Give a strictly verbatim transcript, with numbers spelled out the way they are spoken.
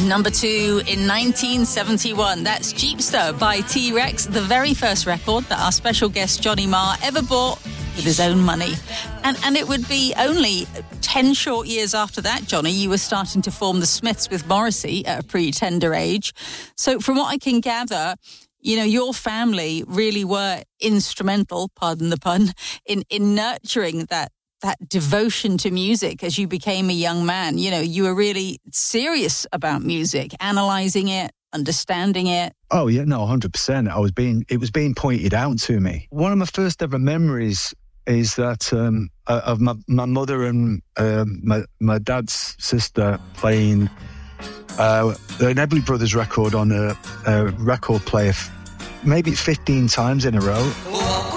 Number two in nineteen seventy-one. That's Jeepster by T-Rex, the very first record that our special guest Johnny Marr ever bought with his own money. And and it would be only ten short years after that, Johnny, you were starting to form the Smiths with Morrissey at a pretty tender age. So from what I can gather, you know, your family really were instrumental, pardon the pun, in, in nurturing that that devotion to music as you became a young man. You know, you were really serious about music, analysing it, understanding it. Oh, yeah, no, one hundred percent. I was being, it was being pointed out to me. One of my first ever memories is that um, uh, of my, my mother and uh, my, my dad's sister playing uh, an Everly Brothers record on a, a record player, f- maybe fifteen times in a row.